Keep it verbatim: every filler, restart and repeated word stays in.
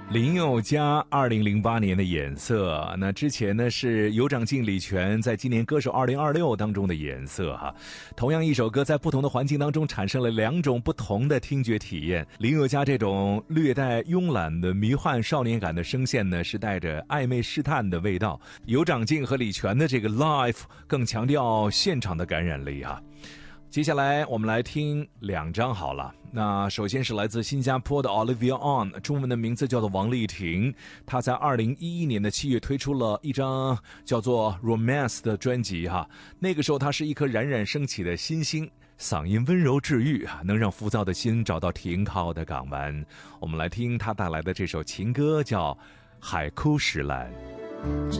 林宥嘉二零零八年的颜色，那之前呢是有长进李泉在今年歌手二零二六当中的颜色哈。同样一首歌在不同的环境当中产生了两种不同的听觉体验。林宥嘉这种略带慵懒的迷幻少年感的声线呢，是带着暧昧试探的味道。有长进和李泉的这个 Live 更强调现场的感染力哈。接下来我们来听两张好了。那首先是来自新加坡的 Olivia On， 中文的名字叫做王丽婷。她在二零一一年的七月推出了一张叫做 Romance 的专辑哈。那个时候她是一颗冉冉升起的新星，嗓音温柔治愈，能让浮躁的心找到停靠的港湾。我们来听她带来的这首情歌叫《海枯石烂》。 这